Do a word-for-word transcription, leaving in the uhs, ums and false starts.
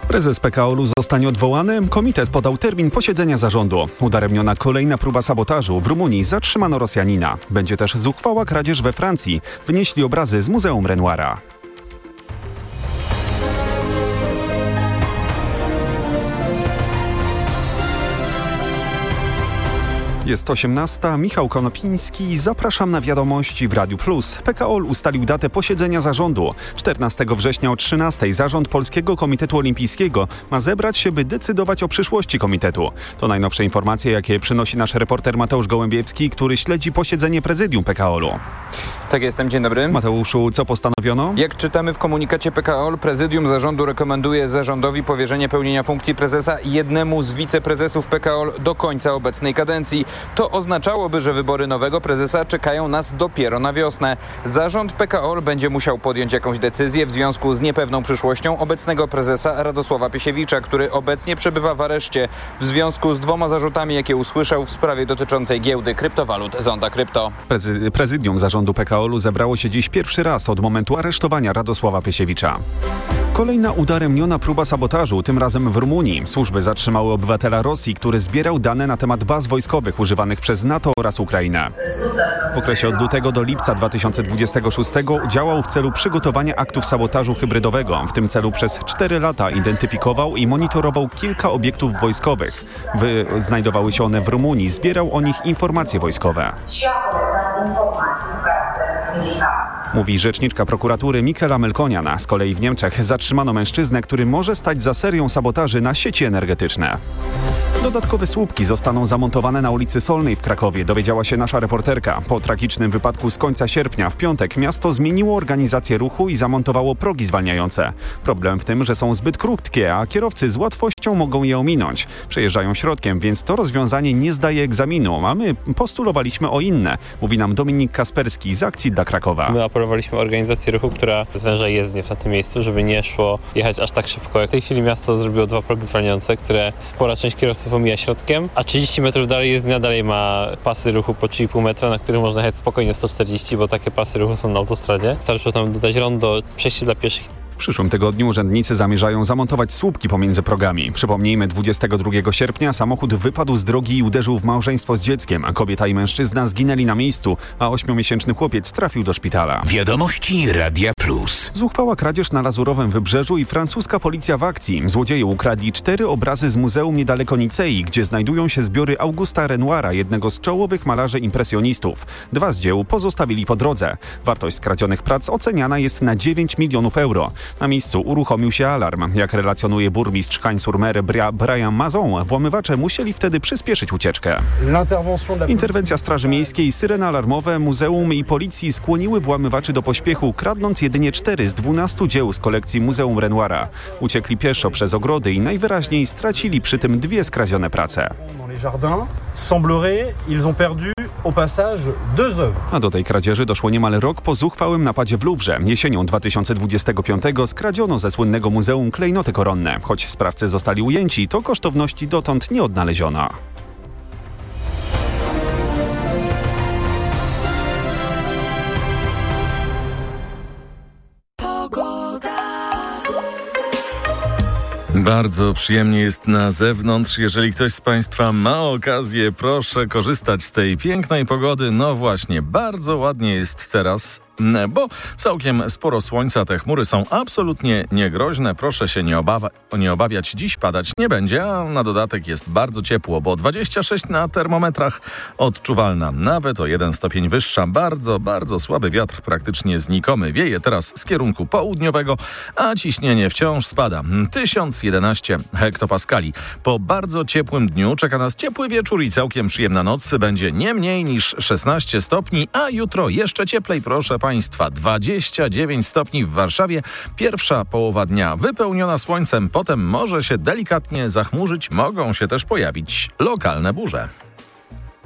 Prezes P K O L-u zostanie odwołany. Komitet podał termin posiedzenia zarządu. Udaremniona kolejna próba sabotażu. W Rumunii zatrzymano Rosjanina. Będzie też zuchwała kradzież we Francji. Wynieśli obrazy z Muzeum Renoira. Jest osiemnasta. Michał Konopiński. Zapraszam na wiadomości w Radiu Plus. P K O L ustalił datę posiedzenia zarządu. czternastego września o trzynastej zarząd Polskiego Komitetu Olimpijskiego ma zebrać się, by decydować o przyszłości komitetu. To najnowsze informacje, jakie przynosi nasz reporter Mateusz Gołębiewski, który śledzi posiedzenie prezydium P K O L-u. Tak, jestem. Dzień dobry. Mateuszu, co postanowiono? Jak czytamy w komunikacie P K O L, prezydium zarządu rekomenduje zarządowi powierzenie pełnienia funkcji prezesa jednemu z wiceprezesów P K O L do końca obecnej kadencji. To oznaczałoby, że wybory nowego prezesa czekają nas dopiero na wiosnę. Zarząd P K O L będzie musiał podjąć jakąś decyzję w związku z niepewną przyszłością obecnego prezesa Radosława Piesiewicza, który obecnie przebywa w areszcie w związku z dwoma zarzutami, jakie usłyszał w sprawie dotyczącej giełdy kryptowalut Zonda Krypto. Prezy- prezydium zarządu P K O L-u zebrało się dziś pierwszy raz od momentu aresztowania Radosława Piesiewicza. Kolejna udaremniona próba sabotażu, tym razem w Rumunii. Służby zatrzymały obywatela Rosji, który zbierał dane na temat baz wojskowych używanych przez NATO oraz Ukrainę. W okresie od lutego do lipca dwa tysiące dwudziestego szóstego działał w celu przygotowania aktów sabotażu hybrydowego. W tym celu przez cztery lata identyfikował i monitorował kilka obiektów wojskowych. Wy, znajdowały się one w Rumunii. Zbierał o nich informacje wojskowe. Mówi rzeczniczka prokuratury Michela Melkoniana. Z kolei w Niemczech zatrzymano mężczyznę, który może stać za serią sabotaży na sieci energetyczne. Dodatkowe słupki zostaną zamontowane na ulicy Solnej w Krakowie, dowiedziała się nasza reporterka. Po tragicznym wypadku z końca sierpnia w piątek miasto zmieniło organizację ruchu i zamontowało progi zwalniające. Problem w tym, że są zbyt krótkie, a kierowcy z łatwością mogą je ominąć. Przejeżdżają środkiem, więc to rozwiązanie nie zdaje egzaminu, a my postulowaliśmy o inne, mówi nam Dominik Kasperski z Akcji dla Krakowa. My apelowaliśmy o organizację ruchu, która zwęża jezdnię w tym miejscu, żeby nie szło jechać aż tak szybko. W tej chwili miasto zrobiło dwa progi zwalniające, które spora część kierowców omija środkiem, a trzydzieści metrów dalej jezdnia dalej ma pasy ruchu po trzy i pół metra, na których można jechać spokojnie sto czterdzieści, bo takie pasy ruchu są na autostradzie. Starczy tam dodać rondo, przejście dla pieszych. W przyszłym tygodniu urzędnicy zamierzają zamontować słupki pomiędzy progami. Przypomnijmy, dwudziestego drugiego sierpnia samochód wypadł z drogi i uderzył w małżeństwo z dzieckiem. Kobieta i mężczyzna zginęli na miejscu, a ośmiomiesięczny chłopiec trafił do szpitala. Wiadomości Radia Plus. Zuchwała kradzież na Lazurowym Wybrzeżu i francuska policja w akcji. Złodzieje ukradli cztery obrazy z muzeum niedaleko Nicei, gdzie znajdują się zbiory Augusta Renoira, jednego z czołowych malarzy impresjonistów. Dwa z dzieł pozostawili po drodze. Wartość skradzionych prac oceniana jest na dziewięć milionów euro. Na miejscu uruchomił się alarm. Jak relacjonuje burmistrz Cagnes-sur-Mer Brian Mazon, włamywacze musieli wtedy przyspieszyć ucieczkę. Interwencja Straży Miejskiej, syreny alarmowe, muzeum i policji skłoniły włamywaczy do pośpiechu, kradnąc jedynie cztery z dwunastu dzieł z kolekcji Muzeum Renoira. Uciekli pieszo przez ogrody i najwyraźniej stracili przy tym dwie skradzione prace. A do tej kradzieży doszło niemal rok po zuchwałym napadzie w Louvre. Jesienią dwa tysiące dwudziestego piątego skradziono ze słynnego muzeum klejnoty koronne. Choć sprawcy zostali ujęci, to kosztowności dotąd nie odnaleziono. Bardzo przyjemnie jest na zewnątrz. Jeżeli ktoś z Państwa ma okazję, proszę korzystać z tej pięknej pogody. No właśnie, bardzo ładnie jest teraz, bo całkiem sporo słońca. Te chmury są absolutnie niegroźne. Proszę się nie, obawa- nie obawiać. Dziś padać nie będzie, a na dodatek jest bardzo ciepło, bo dwadzieścia sześć na termometrach, odczuwalna nawet o jeden stopień wyższa. Bardzo, bardzo słaby wiatr, praktycznie znikomy. Wieje teraz z kierunku południowego, a ciśnienie wciąż spada. tysiąc jedenaście hektopaskali. Po bardzo ciepłym dniu czeka nas ciepły wieczór i całkiem przyjemna noc. Będzie nie mniej niż szesnaście stopni, a jutro jeszcze cieplej, proszę Państwa. dwadzieścia dziewięć stopni w Warszawie. Pierwsza połowa dnia wypełniona słońcem, potem może się delikatnie zachmurzyć, mogą się też pojawić lokalne burze.